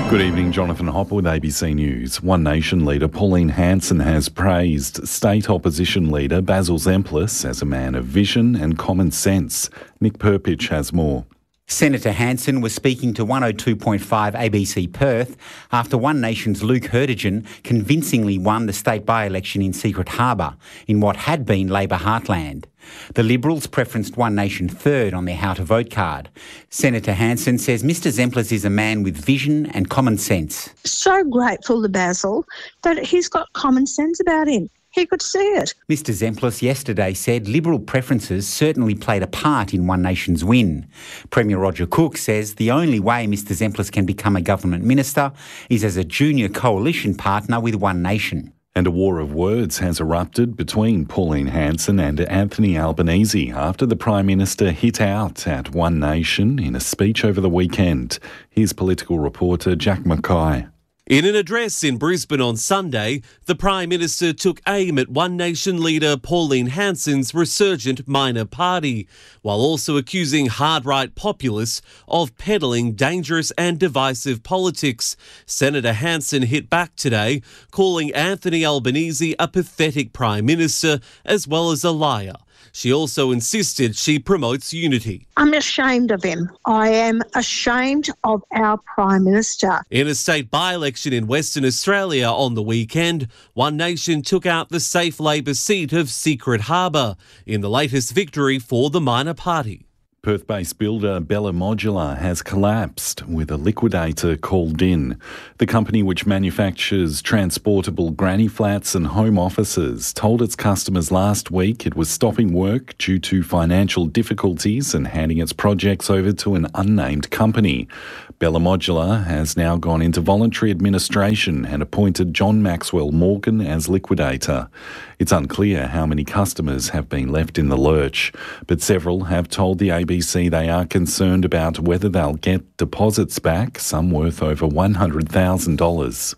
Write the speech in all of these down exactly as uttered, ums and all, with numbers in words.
Good evening, Jonathan Hopper with A B C News. One Nation leader Pauline Hanson has praised state opposition leader Basil Zempilas as a man of vision and common sense. Nick Perpich has more. Senator Hanson was speaking to one oh two point five A B C Perth after One Nation's Luke Hurtigan convincingly won the state by-election in Secret Harbour in what had been Labor heartland. The Liberals preferenced One Nation third on their how to vote card. Senator Hanson says Mr Zempilas is a man with vision and common sense. So grateful to Basil that he's got common sense about him. He could see it. Mr Zempilas yesterday said Liberal preferences certainly played a part in One Nation's win. Premier Roger Cook says the only way Mr Zempilas can become a government minister is as a junior coalition partner with One Nation. And a war of words has erupted between Pauline Hanson and Anthony Albanese after the Prime Minister hit out at One Nation in a speech over the weekend. Here's political reporter Jack Mackay. In an address in Brisbane on Sunday, the Prime Minister took aim at One Nation leader Pauline Hanson's resurgent minor party, while also accusing hard-right populists of peddling dangerous and divisive politics. Senator Hanson hit back today, calling Anthony Albanese a pathetic Prime Minister as well as a liar. She also insisted she promotes unity. I'm ashamed of him. I am ashamed of our Prime Minister. In a state by-election in Western Australia on the weekend, One Nation took out the safe Labor seat of Secret Harbour in the latest victory for the minor party. Perth-based builder Bella Modular has collapsed with a liquidator called in. The company, which manufactures transportable granny flats and home offices, told its customers last week it was stopping work due to financial difficulties and handing its projects over to an unnamed company. Bella Modular has now gone into voluntary administration and appointed John Maxwell Morgan as liquidator. It's unclear how many customers have been left in the lurch, but several have told the A B C they are concerned about whether they'll get deposits back, some worth over one hundred thousand dollars.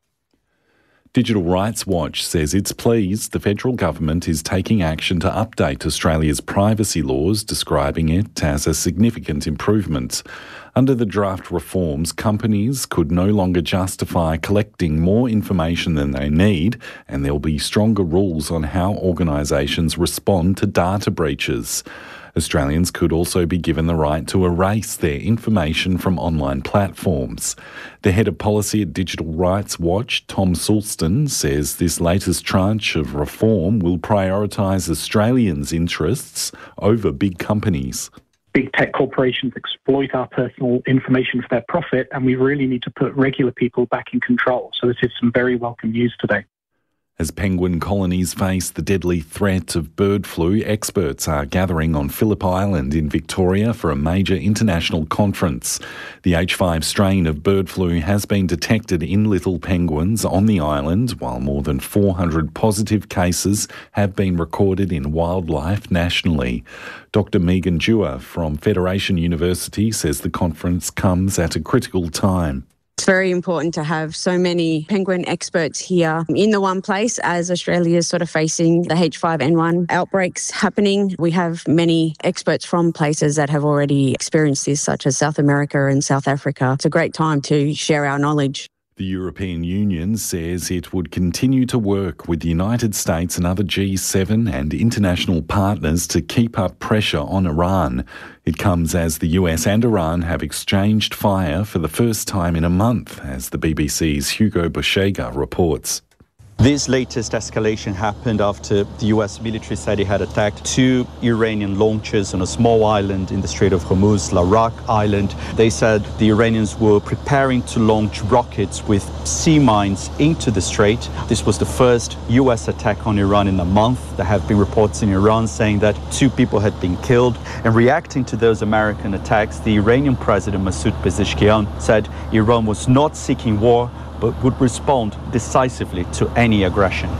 Digital Rights Watch says it's pleased the federal government is taking action to update Australia's privacy laws, describing it as a significant improvement. Under the draft reforms, companies could no longer justify collecting more information than they need, and there'll be stronger rules on how organisations respond to data breaches. Australians could also be given the right to erase their information from online platforms. The head of policy at Digital Rights Watch, Tom Sulston, says this latest tranche of reform will prioritise Australians' interests over big companies. Big tech corporations exploit our personal information for their profit, and we really need to put regular people back in control. So this is some very welcome news today. As penguin colonies face the deadly threat of bird flu, experts are gathering on Phillip Island in Victoria for a major international conference. The H five strain of bird flu has been detected in little penguins on the island, while more than four hundred positive cases have been recorded in wildlife nationally. Doctor Megan Dewar from Federation University says the conference comes at a critical time. It's very important to have so many penguin experts here in the one place as Australia is sort of facing the H five N one outbreaks happening. We have many experts from places that have already experienced this, such as South America and South Africa. It's a great time to share our knowledge. The European Union says it would continue to work with the United States and other G seven and international partners to keep up pressure on Iran. It comes as the U S and Iran have exchanged fire for the first time in a month, as the B B C's Hugo Boshega reports. This latest escalation happened after the U S military said it had attacked two Iranian launches on a small island in the Strait of Hormuz, Larak Island. They said the Iranians were preparing to launch rockets with sea mines into the strait. This was the first U S attack on Iran in a month. There have been reports in Iran saying that two people had been killed. And reacting to those American attacks, the Iranian President Masoud Pezeshkian said Iran was not seeking war, but would respond decisively to any aggression.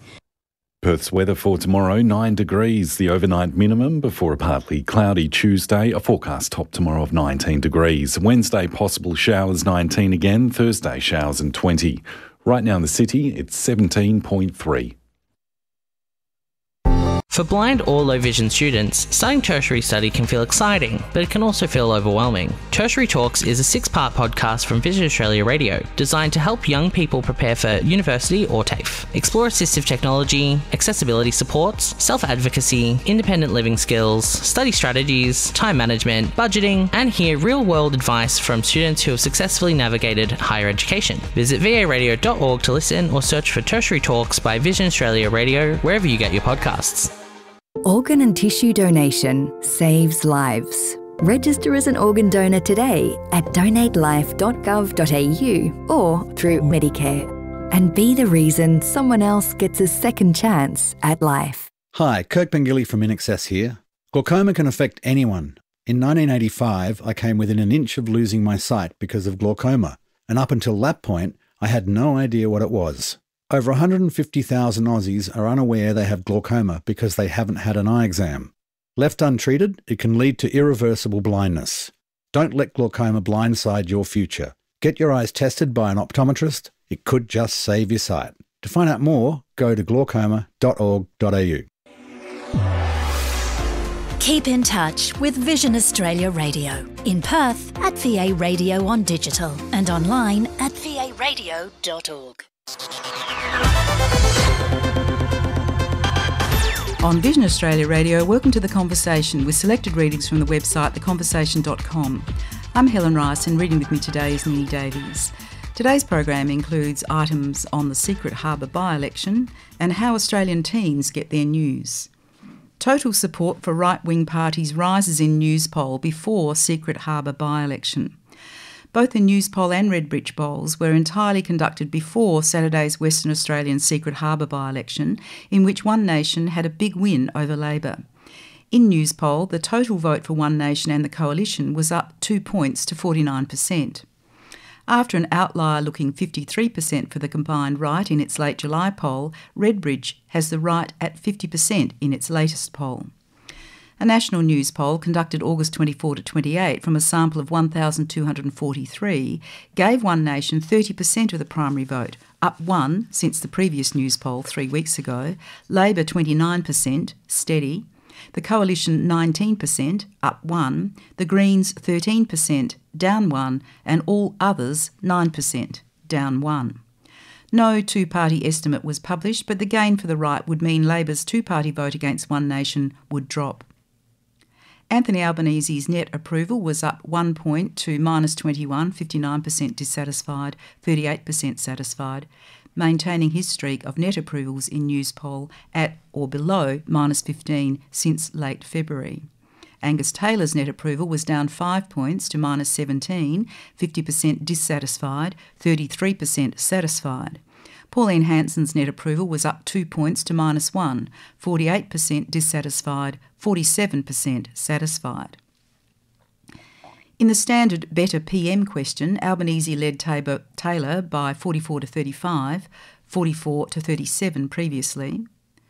Perth's weather for tomorrow, nine degrees, the overnight minimum before a partly cloudy Tuesday, a forecast top tomorrow of nineteen degrees. Wednesday, possible showers, nineteen again, Thursday, showers and twenty. Right now in the city, it's seventeen point three. For blind or low vision students, starting tertiary study can feel exciting, but it can also feel overwhelming. Tertiary Talks is a six-part podcast from Vision Australia Radio, designed to help young people prepare for university or TAFE. Explore assistive technology, accessibility supports, self-advocacy, independent living skills, study strategies, time management, budgeting, and hear real-world advice from students who have successfully navigated higher education. Visit v a radio dot org to listen or search for Tertiary Talks by Vision Australia Radio wherever you get your podcasts. Organ and tissue donation saves lives. Register as an organ donor today at donate life dot gov dot a u or through Medicare. And be the reason someone else gets a second chance at life. Hi, Kirk Pengilly from In Excess here. Glaucoma can affect anyone. In nineteen eighty-five, I came within an inch of losing my sight because of glaucoma, and up until that point, I had no idea what it was. Over one hundred fifty thousand Aussies are unaware they have glaucoma because they haven't had an eye exam. Left untreated, it can lead to irreversible blindness. Don't let glaucoma blindside your future. Get your eyes tested by an optometrist. It could just save your sight. To find out more, go to glaucoma dot org dot a u. Keep in touch with Vision Australia Radio. In Perth at V A Radio on digital and online at v a radio dot org. On Vision Australia Radio, welcome to The Conversation with selected readings from the website the conversation dot com. I'm Helen Rice and reading with me today is Nini Davies. Today's program includes items on the Secret Harbour by-election and how Australian teens get their news. Total support for right-wing parties rises in Newspoll before Secret Harbour by-election. Both the Newspoll and Redbridge polls were entirely conducted before Saturday's Western Australian Secret Harbour by-election, in which One Nation had a big win over Labor. In Newspoll, the total vote for One Nation and the Coalition was up two points to forty-nine percent. After an outlier-looking fifty-three percent for the combined right in its late July poll, Redbridge has the right at fifty percent in its latest poll. A national news poll conducted August twenty-fourth to twenty-eighth from a sample of one thousand two hundred forty-three gave One Nation thirty percent of the primary vote, up one since the previous news poll three weeks ago, Labor twenty-nine percent, steady, the Coalition nineteen percent, up one, the Greens thirteen percent, down one, and all others nine percent, down one. No two-party estimate was published, but the gain for the right would mean Labor's two-party vote against One Nation would drop. Anthony Albanese's net approval was up one point to minus twenty-one, fifty-nine percent dissatisfied, thirty-eight percent satisfied, maintaining his streak of net approvals in Newspoll at or below minus fifteen since late February. Angus Taylor's net approval was down five points to minus seventeen, fifty percent dissatisfied, thirty-three percent satisfied. Pauline Hanson's net approval was up two points to minus one, forty-eight percent dissatisfied, forty-seven percent satisfied. In the standard Better P M question, Albanese led Taylor by forty-four to thirty-five, forty-four to thirty-seven previously.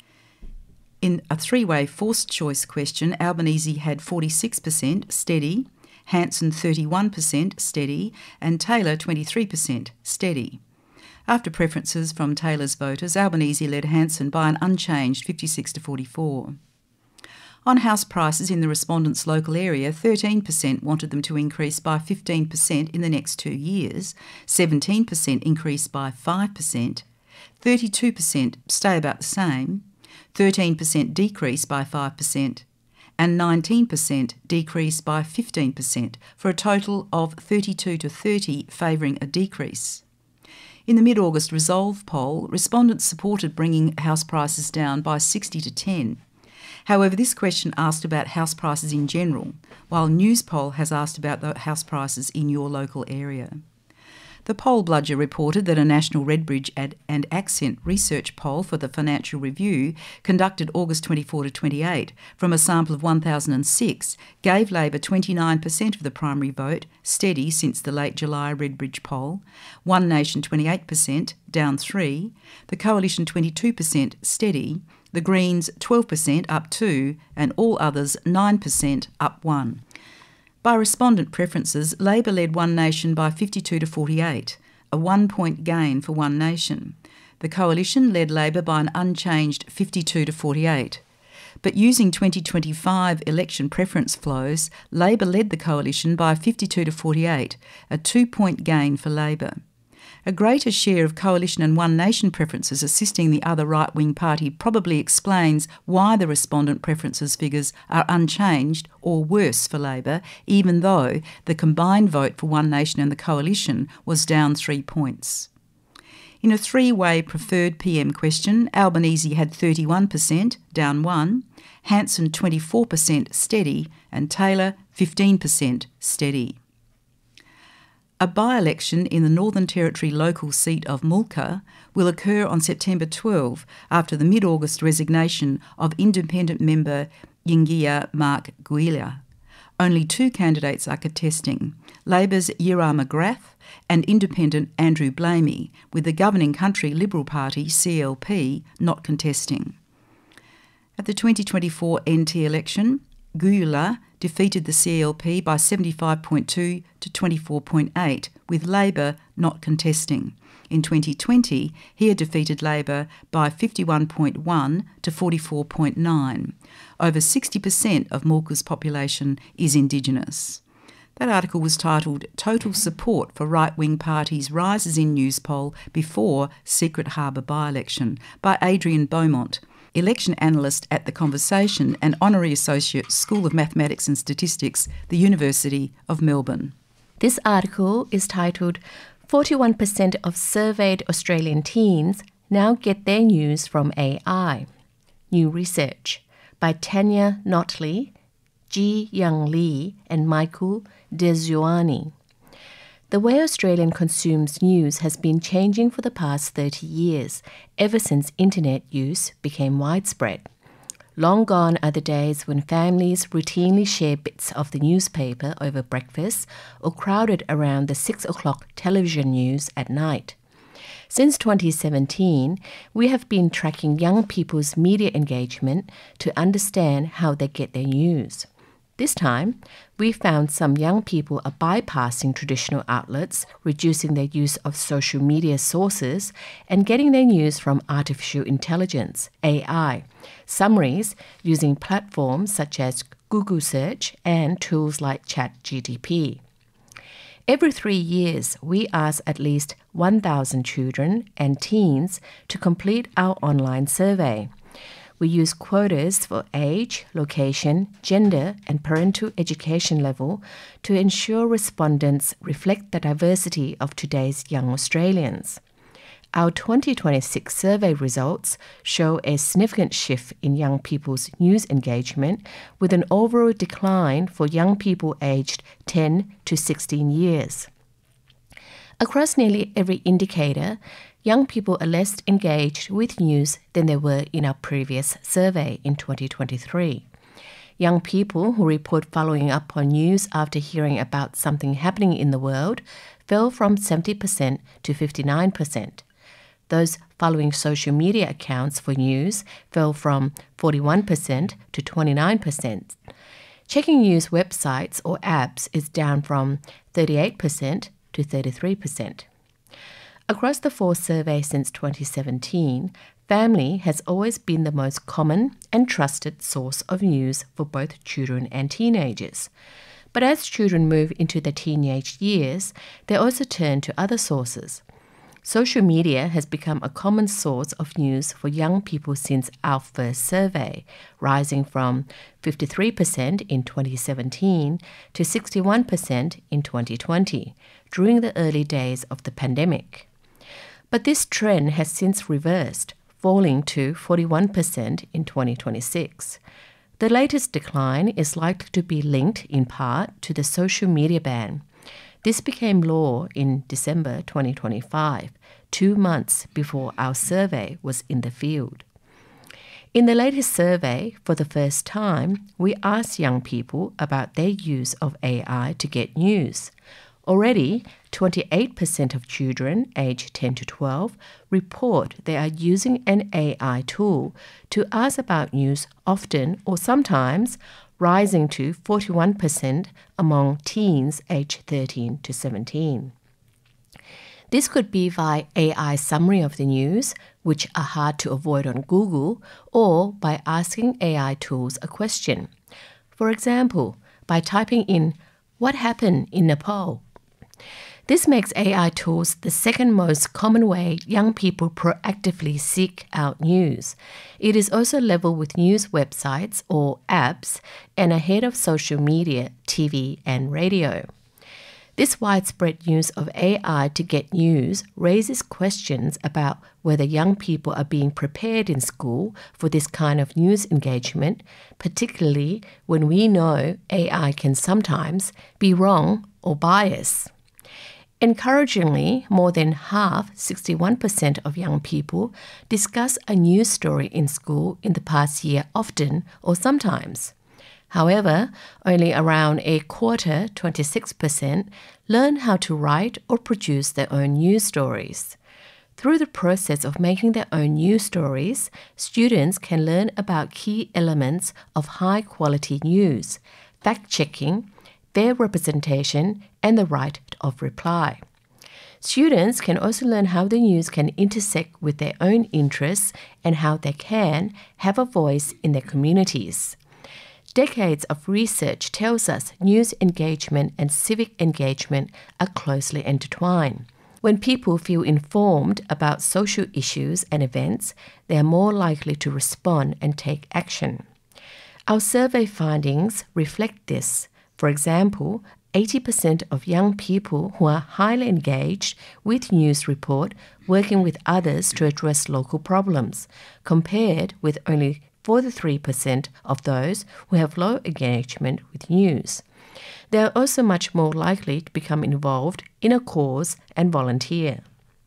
In a three-way forced choice question, Albanese had forty-six percent, steady, Hanson thirty-one percent, steady, and Taylor twenty-three percent, steady. After preferences from Taylor's voters, Albanese led Hanson by an unchanged fifty-six to forty-four. On house prices in the respondents' local area, thirteen percent wanted them to increase by fifteen percent in the next two years, seventeen percent increase by five percent, thirty-two percent stay about the same, thirteen percent decrease by five percent, and nineteen percent decrease by fifteen percent, for a total of thirty-two to thirty favouring a decrease. In the mid-August Resolve poll, respondents supported bringing house prices down by sixty to ten. However, this question asked about house prices in general, while Newspoll has asked about the house prices in your local area. The poll bludger reported that a national Redbridge and Accent research poll for the Financial Review, conducted August twenty-fourth to twenty-eighth from a sample of one thousand six, gave Labor twenty-nine percent of the primary vote, steady since the late July Redbridge poll, One Nation twenty-eight percent, down three, the Coalition twenty-two percent, steady, the Greens twelve percent, up two, and all others nine percent, up one. By respondent preferences, Labor led One Nation by fifty-two to forty-eight, a one-point gain for One Nation. The Coalition led Labor by an unchanged fifty-two to forty-eight. But using twenty twenty-five election preference flows, Labor led the coalition by fifty-two to forty-eight, a two-point gain for Labor. A greater share of Coalition and One Nation preferences assisting the other right-wing party probably explains why the respondent preferences figures are unchanged or worse for Labor, even though the combined vote for One Nation and the Coalition was down three points. In a three-way preferred P M question, Albanese had thirty-one percent, down one, Hanson twenty-four percent steady, and Taylor fifteen percent steady. A by-election in the Northern Territory local seat of Mulka will occur on September twelfth after the mid-August resignation of independent member Yingia Mark Guila. Only two candidates are contesting, Labor's Yira McGrath and independent Andrew Blamey, with the governing country Liberal Party, C L P, not contesting. At the twenty twenty-four N T election, Guila defeated the C L P by seventy-five point two to twenty-four point eight, with Labor not contesting. In twenty twenty, he had defeated Labor by fifty-one point one to forty-four point nine. Over sixty percent of Mulka's population is Indigenous. That article was titled Total Support for Right-Wing Parties Rises in Newspoll Before Secret Harbour By-Election by Adrian Beaumont, election analyst at The Conversation and Honorary Associate, School of Mathematics and Statistics, the University of Melbourne. This article is titled forty-one percent of surveyed Australian teens now get their news from A I. New research by Tanya Notley, Ji Young Lee and Michael Dezuani. The way Australian consumes news has been changing for the past thirty years, ever since internet use became widespread. Long gone are the days when families routinely share bits of the newspaper over breakfast or crowded around the six o'clock television news at night. Since twenty seventeen, we have been tracking young people's media engagement to understand how they get their news. This time, we found some young people are bypassing traditional outlets, reducing their use of social media sources, and getting their news from artificial intelligence, A I, summaries using platforms such as Google Search and tools like ChatGPT. Every three years, we ask at least one thousand children and teens to complete our online survey. We use quotas for age, location, gender, and parental education level to ensure respondents reflect the diversity of today's young Australians. Our twenty twenty-six survey results show a significant shift in young people's news engagement, with an overall decline for young people aged ten to sixteen years. Across nearly every indicator, young people are less engaged with news than they were in our previous survey in twenty twenty-three. Young people who report following up on news after hearing about something happening in the world fell from seventy percent to fifty-nine percent. Those following social media accounts for news fell from forty-one percent to twenty-nine percent. Checking news websites or apps is down from thirty-eight percent to thirty-three percent. Across the four surveys since twenty seventeen, family has always been the most common and trusted source of news for both children and teenagers. But as children move into their teenage years, they also turn to other sources. Social media has become a common source of news for young people since our first survey, rising from fifty-three percent in twenty seventeen to sixty-one percent in twenty twenty, during the early days of the pandemic. But this trend has since reversed, falling to forty-one percent in twenty twenty-six. The latest decline is likely to be linked in part to the social media ban. This became law in December twenty twenty-five, two months before our survey was in the field. In the latest survey, for the first time, we asked young people about their use of A I to get news. Already, twenty-eight percent of children aged ten to twelve report they are using an A I tool to ask about news often or sometimes, rising to forty-one percent among teens aged thirteen to seventeen. This could be via A I summary of the news, which are hard to avoid on Google, or by asking A I tools a question. For example, by typing in, "What happened in Nepal?" This makes A I tools the second most common way young people proactively seek out news. It is also level with news websites or apps and ahead of social media, T V, and radio. This widespread use of A I to get news raises questions about whether young people are being prepared in school for this kind of news engagement, particularly when we know A I can sometimes be wrong or biased. Encouragingly, more than half, sixty-one percent of young people, discuss a news story in school in the past year often or sometimes. However, only around a quarter, twenty-six percent, learn how to write or produce their own news stories. Through the process of making their own news stories, students can learn about key elements of high-quality news, fact-checking, fair representation, and the right of reply. Students can also learn how the news can intersect with their own interests and how they can have a voice in their communities. Decades of research tells us news engagement and civic engagement are closely intertwined. When people feel informed about social issues and events, they are more likely to respond and take action. Our survey findings reflect this. For example, eighty percent of young people who are highly engaged with news report working with others to address local problems, compared with only forty-three percent of those who have low engagement with news. They are also much more likely to become involved in a cause and volunteer.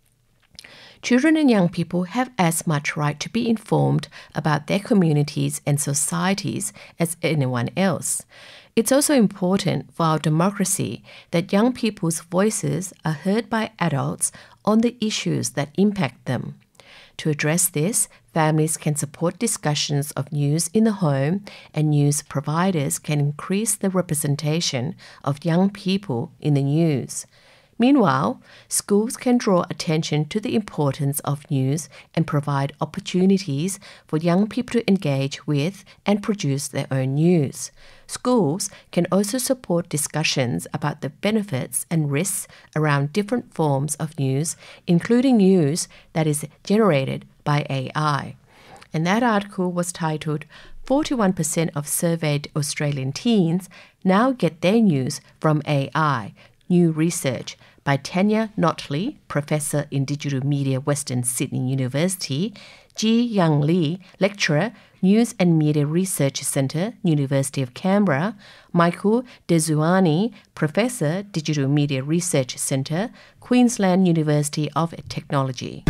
Children and young people have as much right to be informed about their communities and societies as anyone else. It's also important for our democracy that young people's voices are heard by adults on the issues that impact them. To address this, families can support discussions of news in the home, and news providers can increase the representation of young people in the news. Meanwhile, schools can draw attention to the importance of news and provide opportunities for young people to engage with and produce their own news. Schools can also support discussions about the benefits and risks around different forms of news, including news that is generated by A I. And that article was titled, forty-one percent of surveyed Australian teens now get their news from A I, New Research, by Tanya Notley, Professor in Digital Media, Western Sydney University, Ji Young Lee, Lecturer, News and Media Research Centre, University of Canberra, Michael Dezuani, Professor, Digital Media Research Centre, Queensland University of Technology.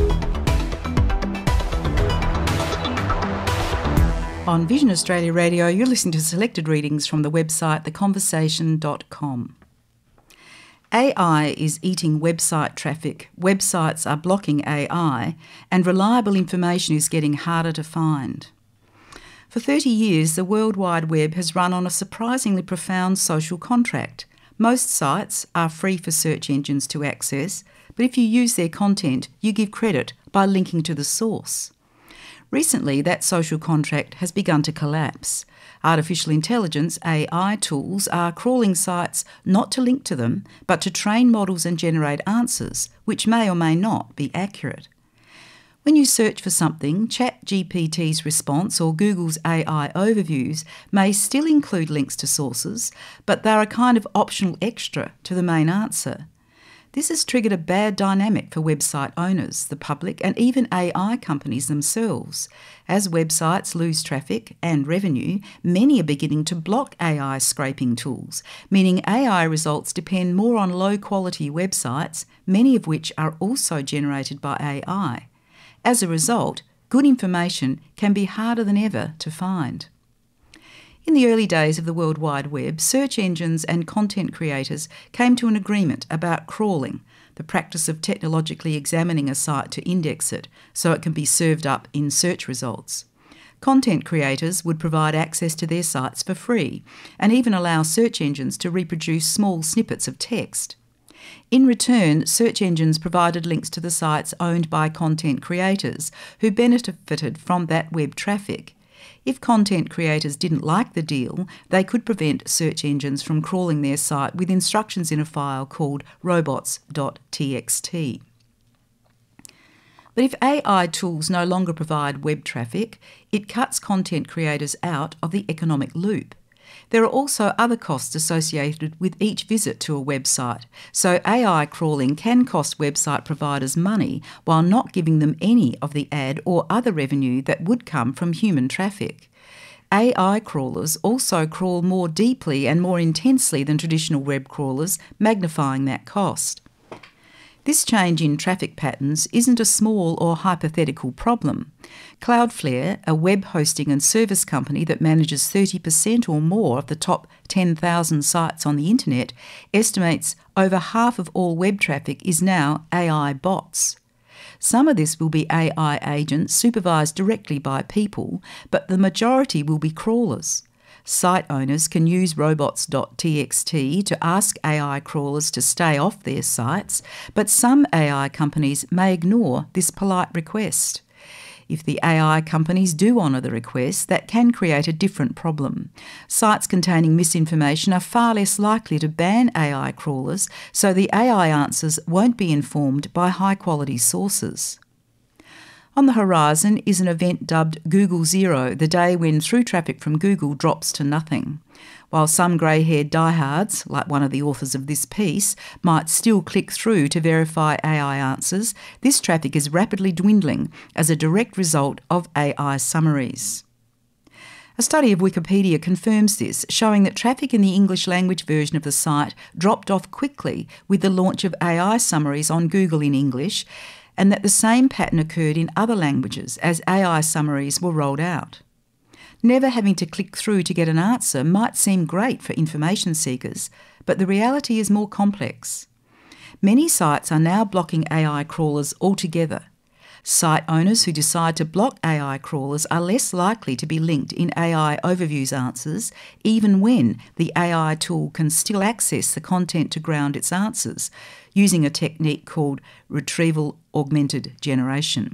On Vision Australia Radio, you're listening to selected readings from the website the conversation dot com. A I is eating website traffic, websites are blocking A I, and reliable information is getting harder to find. For thirty years, the World Wide Web has run on a surprisingly profound social contract. Most sites are free for search engines to access, but if you use their content, you give credit by linking to the source. Recently, that social contract has begun to collapse. Artificial intelligence, A I tools, are crawling sites not to link to them, but to train models and generate answers, which may or may not be accurate. When you search for something, ChatGPT's response or Google's A I overviews may still include links to sources, but they're a kind of optional extra to the main answer. This has triggered a bad dynamic for website owners, the public, and even A I companies themselves. As websites lose traffic and revenue, many are beginning to block A I scraping tools, meaning A I results depend more on low-quality websites, many of which are also generated by A I. As a result, good information can be harder than ever to find. In the early days of the World Wide Web, search engines and content creators came to an agreement about crawling, the practice of technologically examining a site to index it so it can be served up in search results. Content creators would provide access to their sites for free and even allow search engines to reproduce small snippets of text. In return, search engines provided links to the sites owned by content creators who benefited from that web traffic. If content creators didn't like the deal, they could prevent search engines from crawling their site with instructions in a file called robots dot t x t. But if A I tools no longer provide web traffic, it cuts content creators out of the economic loop. There are also other costs associated with each visit to a website, so A I crawling can cost website providers money while not giving them any of the ad or other revenue that would come from human traffic. A I crawlers also crawl more deeply and more intensely than traditional web crawlers, magnifying that cost. This change in traffic patterns isn't a small or hypothetical problem. Cloudflare, a web hosting and service company that manages thirty percent or more of the top ten thousand sites on the internet, estimates over half of all web traffic is now A I bots. Some of this will be A I agents supervised directly by people, but the majority will be crawlers. Site owners can use robots dot t x t to ask A I crawlers to stay off their sites, but some A I companies may ignore this polite request. If the A I companies do honour the request, that can create a different problem. Sites containing misinformation are far less likely to ban A I crawlers, so the A I answers won't be informed by high-quality sources. On the horizon is an event dubbed Google Zero, the day when through traffic from Google drops to nothing. While some grey-haired diehards, like one of the authors of this piece, might still click through to verify A I answers, this traffic is rapidly dwindling as a direct result of A I summaries. A study of Wikipedia confirms this, showing that traffic in the English language version of the site dropped off quickly with the launch of A I summaries on Google in English, and that the same pattern occurred in other languages as A I summaries were rolled out. Never having to click through to get an answer might seem great for information seekers, but the reality is more complex. Many sites are now blocking A I crawlers altogether. Site owners who decide to block A I crawlers are less likely to be linked in A I overviews answers, even when the A I tool can still access the content to ground its answers, using a technique called retrieval augmented generation.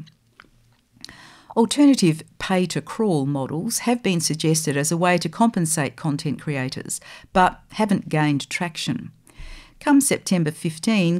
Alternative pay-to-crawl models have been suggested as a way to compensate content creators, but haven't gained traction. Come September fifteenth,